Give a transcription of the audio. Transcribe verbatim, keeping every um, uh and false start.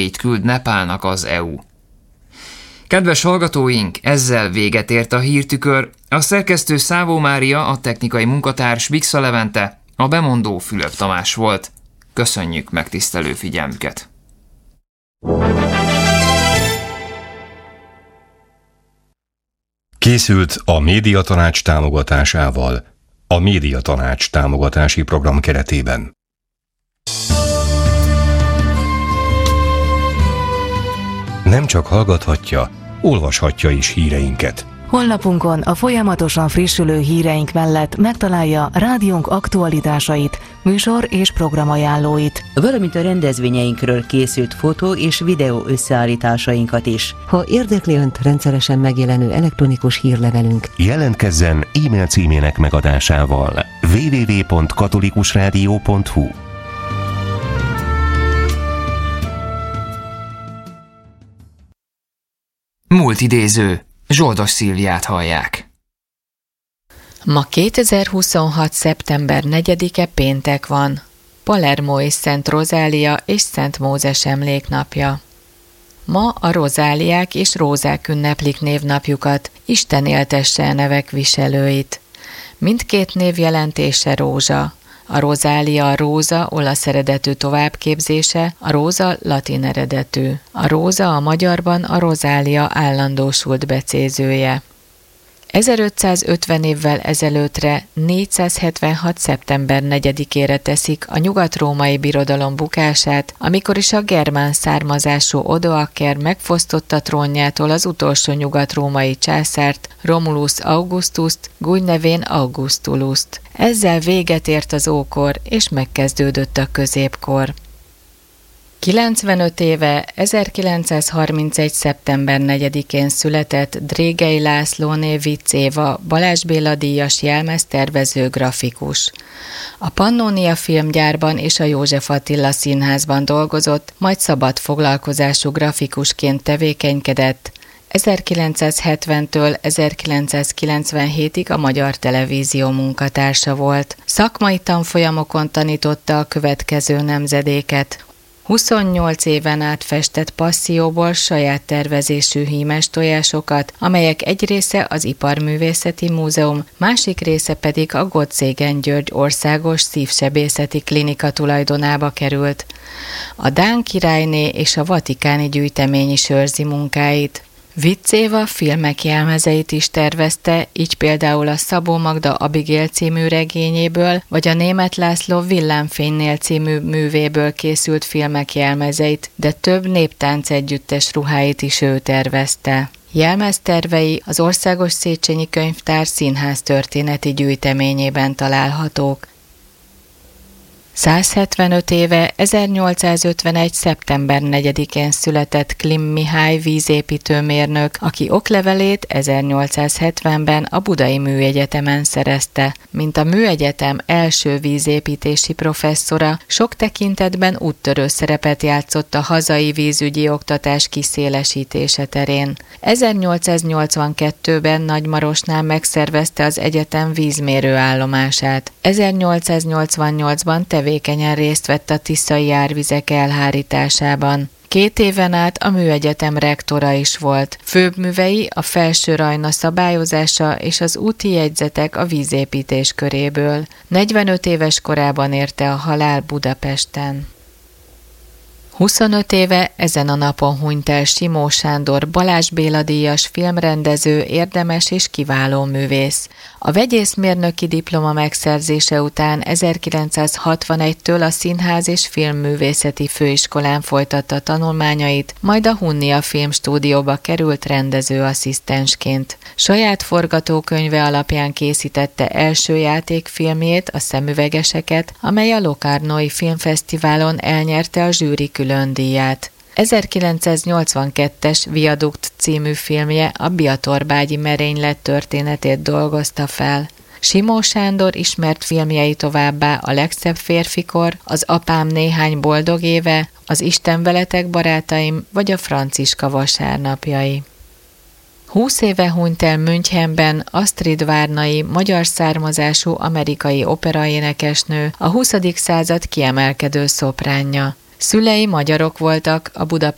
segélyt küld Nepálnak az é u. Kedves hallgatóink, ezzel véget ért a hírtükör. A szerkesztő Szávó Mária, a technikai munkatárs Biksa Levente, a bemondó Fülöp Tamás volt. Köszönjük megtisztelő figyelmüket! Készült a Médiatanács támogatásával, a Médiatanács támogatási program keretében. Nem csak hallgathatja, olvashatja is híreinket. Honlapunkon a folyamatosan frissülő híreink mellett megtalálja rádiónk aktualitásait, műsor és programajánlóit, valamint a rendezvényeinkről készült fotó és videó összeállításainkat is. Ha érdekli Önt rendszeresen megjelenő elektronikus hírlevelünk, jelentkezzen e-mail címének megadásával double-u double-u double-u pont katolikusrádió pont hu. Múlt idéző. Zsoldos Szilviát hallják. Ma kétezer-huszonhat. szeptember negyedike péntek van. Palermói Szent Rozália és Szent Mózes emléknapja. Ma a rozáliák és rózák ünneplik névnapjukat, Isten éltesse a nevek viselőit. Mindkét név jelentése rózsa. A rozália a róza olasz eredetű továbbképzése, a róza latin eredetű. A róza a magyarban a rozália állandósult becézője. ezerötszázötven évvel ezelőttre, négyszázhetvenhat. szeptember negyedikére teszik a nyugat-római birodalom bukását, amikor is a germán származású Odoaker megfosztotta trónjától az utolsó nyugat-római császárt, Romulus Augustust, gúnynevén Augustulust. Ezzel véget ért az ókor, és megkezdődött a középkor. kilencvenöt éve, ezerkilencszázharmincegy. szeptember negyedikén született Drégei Lászlóné Vicz Éva, Balázs Béla díjas jelmeztervező grafikus. A Pannónia filmgyárban és a József Attila Színházban dolgozott, majd szabad foglalkozású grafikusként tevékenykedett. ezerkilencszázhetventől ezerkilencszázkilencvenhétig a Magyar Televízió munkatársa volt. Szakmai tanfolyamokon tanította a következő nemzedéket. huszonnyolc éven át festett passzióból saját tervezésű hímes tojásokat, amelyek egy része az Iparművészeti Múzeum, másik része pedig a Gottsegen György Országos Szívsebészeti Klinika tulajdonába került. A dán királyné és a vatikáni gyűjtemény is őrzi munkáit. Vicz Éva filmek jelmezeit is tervezte, így például a Szabó Magda Abigail című regényéből, vagy a Németh László Villámfénynél című művéből készült filmek jelmezeit, de több néptánc együttes ruháit is ő tervezte. Jelmeztervei az Országos Széchenyi Könyvtár színház történeti gyűjteményében találhatók. százhetvenöt éve, ezernyolcszázötvenegy. szeptember negyedikén született Klim Mihály vízépítőmérnök, aki oklevelét ezernyolcszázhetvenben a Budai Műegyetemen szerezte. Mint a műegyetem első vízépítési professzora, sok tekintetben úttörő szerepet játszott a hazai vízügyi oktatás kiszélesítése terén. ezernyolcszáznyolcvankettőben Nagymarosnál megszervezte az egyetem vízmérő állomását. ezernyolcszáznyolcvannyolcban tevékenyen részt vett a tiszai árvizek elhárításában. Két éven át a műegyetem rektora is volt. Főbb művei a Felső Rajna szabályozása és az úti jegyzetek a vízépítés köréből. negyvenöt éves korában érte a halál Budapesten. huszonöt éve ezen a napon hunyt el Simó Sándor Balázs Béla díjas filmrendező, érdemes és kiváló művész. A vegyészmérnöki diploma megszerzése után ezerkilencszázhatvanegytől a Színház és Filmművészeti Főiskolán folytatta tanulmányait, majd a Hunnia Filmstúdióba került rendezőasszisztensként. Saját forgatókönyve alapján készítette első játékfilmjét, a Szemüvegeseket, amely a Locarnói Filmfesztiválon elnyerte a zsűri külön díját. ezerkilencszáznyolcvankettes Viadukt című filmje a biatorbágyi merénylet történetét dolgozta fel. Simó Sándor ismert filmjei továbbá a Legszebb férfikor, az Apám néhány boldog éve, az Isten veletek barátaim vagy a Franciska vasárnapjai. Húsz éve hunyt el Münchenben Astrid Várnai, magyar származású amerikai operaénekesnő, a huszadik század kiemelkedő szopránja. Szülei magyarok voltak, a Budapest